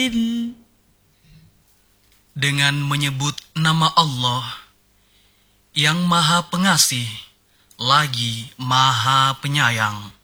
Dengan menyebut nama Allah yang Maha Pengasih lagi Maha Penyayang.